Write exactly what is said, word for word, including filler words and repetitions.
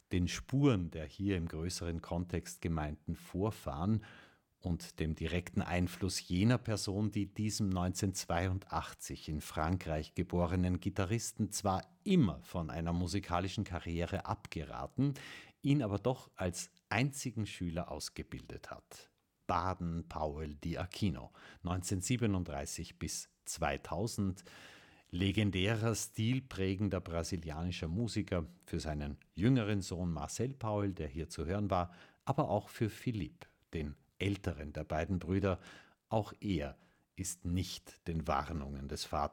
den Spuren der hier im größeren Kontext gemeinten Vorfahren und dem direkten Einfluss jener Person, die diesem neunzehnhundertzweiundachtzig in Frankreich geborenen Gitarristen zwar immer von einer musikalischen Karriere abgeraten, ihn aber doch als einzigen Schüler ausgebildet hat. Baden-Powell-Diacono, neunzehnhundertsiebenunddreißig bis zweitausend, legendärer, stilprägender brasilianischer Musiker, für seinen jüngeren Sohn Marcel Powell, der hier zu hören war, aber auch für Philippe, den älteren der beiden Brüder. Auch er ist nicht den Warnungen des Vaters